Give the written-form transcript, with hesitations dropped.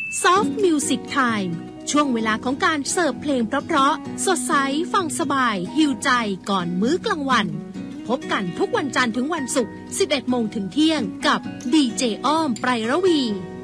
Soft Music Time ช่วงเวลาของการเสิร์ฟเพลงเพราะๆสดใสฟังสบายหิวใจก่อนมื้อกลางวันพบกันทุกวันจันทร์ถึงวันศุกร์ 11 โมงถึงเที่ยงกับดีเจอ้อมไพรระวี